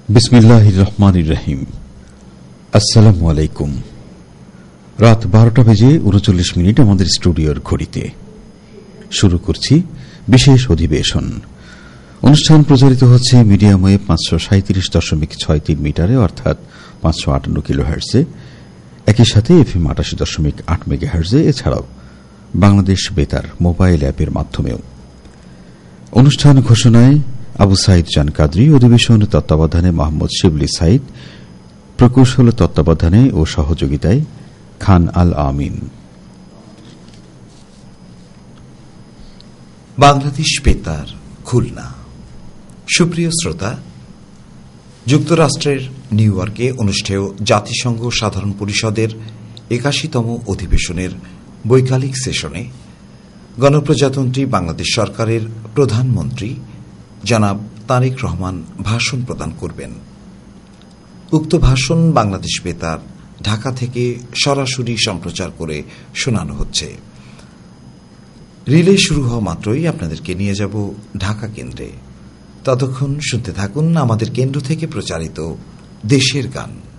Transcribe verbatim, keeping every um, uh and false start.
বিসমিল্লাহির রহমানির রহিম। আসসালামু আলাইকুম। রাত বারোটা বেজে উনচল্লিশ মিনিট আমাদের স্টুডিওর ঘড়িতে। শুরু করছি বিশেষ অধিবেশন। অনুষ্ঠান প্রচারিত হচ্ছে মিডিয়াম ওয়েভ পাঁচশো সাঁত্রিশ দশমিক ছয় তিন মিটারে, অর্থাৎ পাঁচশো আটান্ন কিলো হার্জে, একই সাথে এফএম আটাশি দশমিক আট মেগা হার্জে, এছাড়াও বাংলাদেশ বেতার মোবাইল অ্যাপের মাধ্যমেও। অনুষ্ঠান ঘোষণায় আবু সাইদ জান কাদরি, অধিবেশন তত্ত্বাবধানে মোহাম্মদ শিবলি সাইদ, প্রকৌশল তত্ত্বাবধানে ও সহযোগিতায় খান আল আমিন। বাংলাদেশ বেতার, খুলনা। সুপ্রিয় শ্রোতা, যুক্তরাষ্ট্রের নিউ ইয়র্কে অনুষ্ঠেয় জাতিসংঘ সাধারণ পরিষদের একাশিতম অধিবেশনের বৈকালিক সেশনে গণপ্রজাতন্ত্রী বাংলাদেশ সরকারের প্রধানমন্ত্রী জনাব তারেক রহমান ভাষণ প্রদান করবেন। উক্ত ভাষণ বাংলাদেশ বেতার ঢাকা থেকে সরাসরি সম্প্রচার করে শোনানো হচ্ছে। রিলে শুরু হওয়া মাত্রই আপনাদেরকে নিয়ে যাব ঢাকা কেন্দ্রে। ততক্ষণ শুনতে থাকুন আমাদের কেন্দ্র থেকে প্রচারিত দেশের গান।